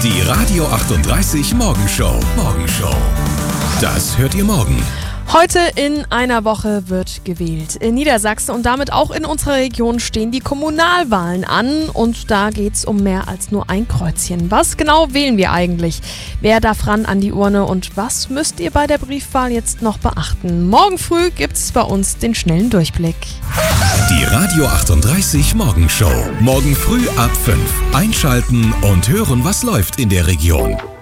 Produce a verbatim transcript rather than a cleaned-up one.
Die Radio achtunddreißig Morgenshow. Morgenshow. Das hört ihr morgen. Heute in einer Woche wird gewählt. In Niedersachsen und damit auch in unserer Region stehen die Kommunalwahlen an und da geht's um mehr als nur ein Kreuzchen. Was genau wählen wir eigentlich? Wer darf ran an die Urne und was müsst ihr bei der Briefwahl jetzt noch beachten? Morgen früh gibt's bei uns den schnellen Durchblick. Die Radio achtunddreißig Morgenshow. Morgen früh ab fünf. Einschalten und hören, was läuft in der Region.